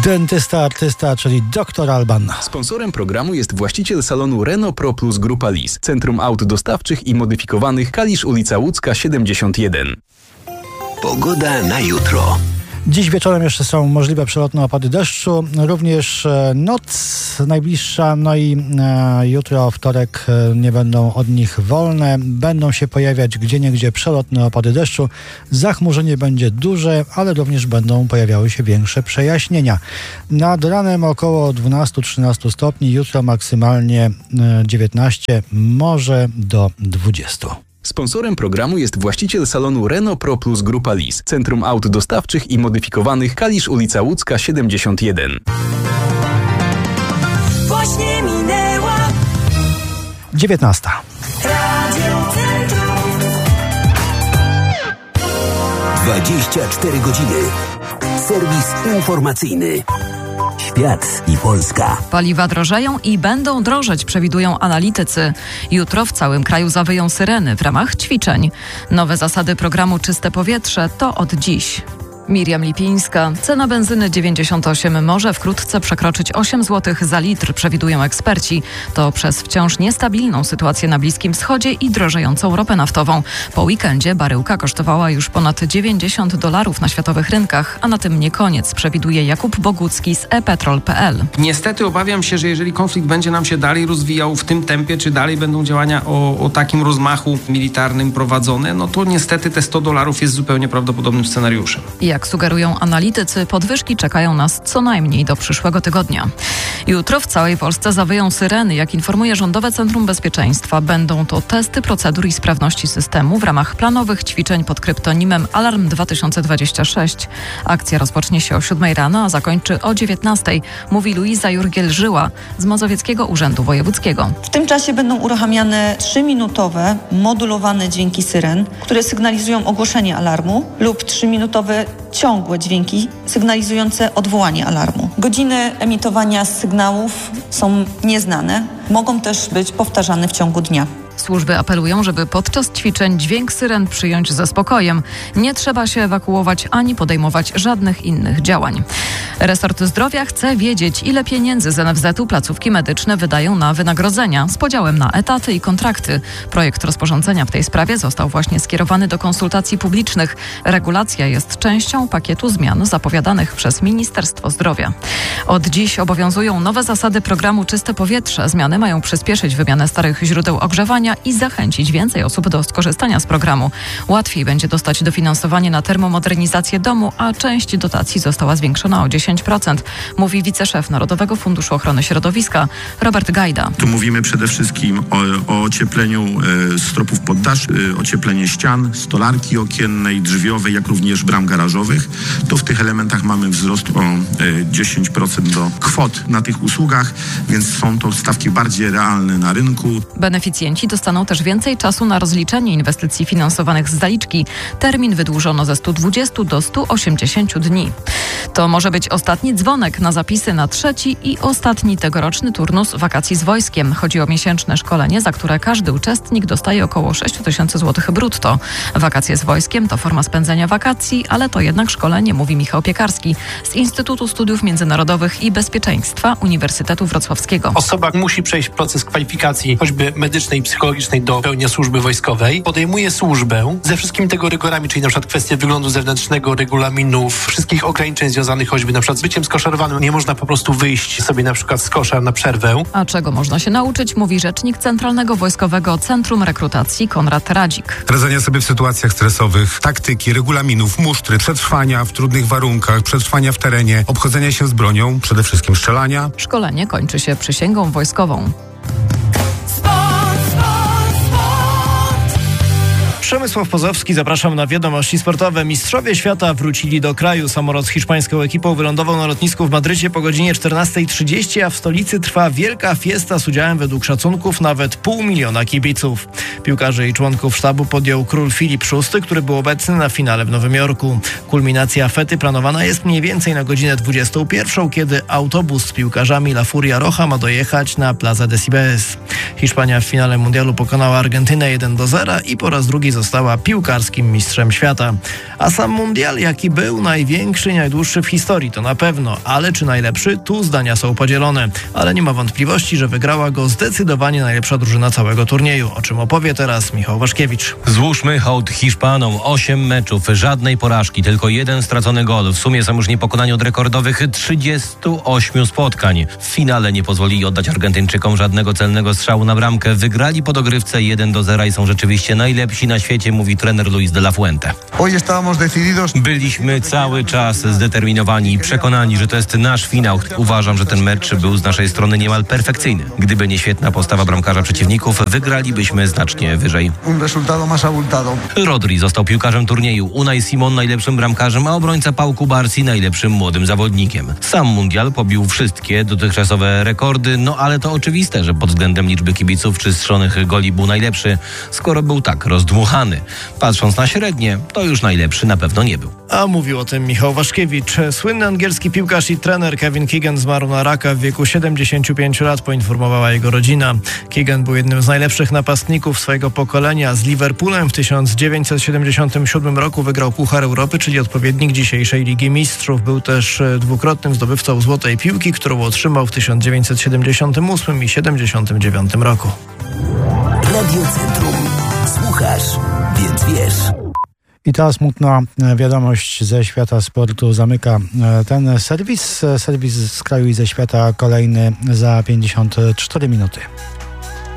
Dentysta, artysta, czyli Dr. Alban. Sponsorem programu jest właściciel salonu Renault Pro Plus Grupa Lis. Centrum aut dostawczych i modyfikowanych, Kalisz, ulica Łódzka 71. Pogoda na jutro. Dziś wieczorem jeszcze są możliwe przelotne opady deszczu, również noc najbliższa, no i jutro, wtorek, nie będą od nich wolne. Będą się pojawiać gdzieniegdzie przelotne opady deszczu. Zachmurzenie będzie duże, ale również będą pojawiały się większe przejaśnienia. Nad ranem około 12-13 stopni, jutro maksymalnie 19, może do 20. Sponsorem programu jest właściciel salonu Renault Pro Plus Grupa Lis. Centrum aut dostawczych i modyfikowanych, Kalisz, ulica Łódzka 71. Właśnie minęła 19. Radio Centrum. 24 godziny. Serwis informacyjny. Świat i Polska. Paliwa drożeją i będą drożeć, przewidują analitycy. Jutro w całym kraju zawyją syreny w ramach ćwiczeń. Nowe zasady programu Czyste Powietrze to od dziś. Miriam Lipińska. Cena benzyny 98 może wkrótce przekroczyć 8 zł za litr, przewidują eksperci. To przez wciąż niestabilną sytuację na Bliskim Wschodzie i drożejącą ropę naftową. Po weekendzie baryłka kosztowała już ponad $90 na światowych rynkach, a na tym nie koniec, przewiduje Jakub Bogucki z ePetrol.pl. Niestety obawiam się, że jeżeli konflikt będzie nam się dalej rozwijał w tym tempie, czy dalej będą działania o takim rozmachu militarnym prowadzone, no to niestety te $100 jest zupełnie prawdopodobnym scenariuszem. Jak sugerują analitycy, podwyżki czekają nas co najmniej do przyszłego tygodnia. Jutro w całej Polsce zawyją syreny. Jak informuje Rządowe Centrum Bezpieczeństwa, będą to testy procedur i sprawności systemu w ramach planowych ćwiczeń pod kryptonimem Alarm 2026. Akcja rozpocznie się o 7 rano, a zakończy o 19, mówi Luiza Jurgiel-Żyła z Mazowieckiego Urzędu Wojewódzkiego. W tym czasie będą uruchamiane 3-minutowe, modulowane dźwięki syren, które sygnalizują ogłoszenie alarmu, lub 3-minutowe ciągłe dźwięki sygnalizujące odwołanie alarmu. Godziny emitowania sygnałów są nieznane, mogą też być powtarzane w ciągu dnia. Służby apelują, żeby podczas ćwiczeń dźwięk syren przyjąć ze spokojem. Nie trzeba się ewakuować ani podejmować żadnych innych działań. Resort Zdrowia chce wiedzieć, ile pieniędzy z NFZ-u placówki medyczne wydają na wynagrodzenia z podziałem na etaty i kontrakty. Projekt rozporządzenia w tej sprawie został właśnie skierowany do konsultacji publicznych. Regulacja jest częścią pakietu zmian zapowiadanych przez Ministerstwo Zdrowia. Od dziś obowiązują nowe zasady programu Czyste Powietrze. Zmiany mają przyspieszyć wymianę starych źródeł ogrzewania i zachęcić więcej osób do skorzystania z programu. Łatwiej będzie dostać dofinansowanie na termomodernizację domu, a część dotacji została zwiększona o 10%, mówi wiceszef Narodowego Funduszu Ochrony Środowiska Robert Gajda. Tu mówimy przede wszystkim o ociepleniu stropów poddasz, ocieplenie ścian, stolarki okiennej, drzwiowej, jak również bram garażowych. To w tych elementach mamy wzrost o 10% do kwot na tych usługach, więc są to stawki bardziej realne na rynku. Beneficjenci dostaną też więcej czasu na rozliczenie inwestycji finansowanych z zaliczki. Termin wydłużono ze 120 do 180 dni. To może być ostatni dzwonek na zapisy na trzeci i ostatni tegoroczny turnus wakacji z wojskiem. Chodzi o miesięczne szkolenie, za które każdy uczestnik dostaje około 6 000 zł brutto. Wakacje z wojskiem to forma spędzenia wakacji, ale to jednak szkolenie, mówi Michał Piekarski z Instytutu Studiów Międzynarodowych i Bezpieczeństwa Uniwersytetu Wrocławskiego. Osoba musi przejść proces kwalifikacji, choćby medycznej i psychologicznej, do pełnienia służby wojskowej. Podejmuje służbę ze wszystkimi tego rygorami, czyli na przykład kwestie wyglądu zewnętrznego, regulaminów, wszystkich ograniczeń związanych choćby na przykład z byciem skoszarowanym. Nie można po prostu wyjść sobie na przykład z kosza na przerwę. A czego można się nauczyć, mówi rzecznik Centralnego Wojskowego Centrum Rekrutacji Konrad Radzik. Radzenia sobie w sytuacjach stresowych, taktyki, regulaminów, musztry, przetrwania w trudnych warunkach, przetrwania w terenie, obchodzenia się z bronią, przede wszystkim strzelania. Szkolenie kończy się przysięgą wojskową. Przemysław Pozowski, zapraszam na wiadomości sportowe. Mistrzowie świata wrócili do kraju. Samolot z hiszpańską ekipą wylądował na lotnisku w Madrycie po godzinie 14:30, a w stolicy trwa wielka fiesta z udziałem według szacunków nawet 500 000 kibiców. Piłkarzy i członków sztabu podjął król Filip VI, który był obecny na finale w Nowym Jorku. Kulminacja fety planowana jest mniej więcej na godzinę 21, kiedy autobus z piłkarzami La Furia Roja ma dojechać na Plaza de Cibeles. Hiszpania w finale mundialu pokonała Argentynę 1-0 i po raz drugi została piłkarskim mistrzem świata. A sam mundial, jaki był, największy, najdłuższy w historii, to na pewno. Ale czy najlepszy? Tu zdania są podzielone. Ale nie ma wątpliwości, że wygrała go zdecydowanie najlepsza drużyna całego turnieju. O czym opowie teraz Michał Waszkiewicz. Złóżmy hołd Hiszpanom. 8 meczów, żadnej porażki, tylko 1 stracony gol. W sumie są już niepokonani od rekordowych 38 spotkań. W finale nie pozwolili oddać Argentyńczykom żadnego celnego strzału na bramkę. Wygrali po dogrywce 1-0 i są rzeczywiście najlepsi na świecie, mówi trener Luis de la Fuente. Byliśmy cały czas zdeterminowani i przekonani, że to jest nasz finał. Uważam, że ten mecz był z naszej strony niemal perfekcyjny. Gdyby nie świetna postawa bramkarza przeciwników, wygralibyśmy znacznie wyżej. Rodri został piłkarzem turnieju, Unai Simon najlepszym bramkarzem, a obrońca Pau Cubarsí najlepszym młodym zawodnikiem. Sam mundial pobił wszystkie dotychczasowe rekordy, no ale to oczywiste, że pod względem liczby kibiców czy strzelonych goli był najlepszy, skoro był tak rozdmuchany. Patrząc na średnie, to już najlepszy na pewno nie był. A mówił o tym Michał Waszkiewicz. Słynny angielski piłkarz i trener Kevin Keegan zmarł na raka w wieku 75 lat, poinformowała jego rodzina. Keegan był jednym z najlepszych napastników swojego pokolenia. Z Liverpoolem w 1977 roku wygrał Puchar Europy, czyli odpowiednik dzisiejszej Ligi Mistrzów. Był też dwukrotnym zdobywcą Złotej Piłki, którą otrzymał w 1978 i 79 roku. Radio Centrum. Słuchasz, więc wiesz. I ta smutna wiadomość ze świata sportu zamyka ten serwis. Serwis z kraju i ze świata kolejny za 54 minuty.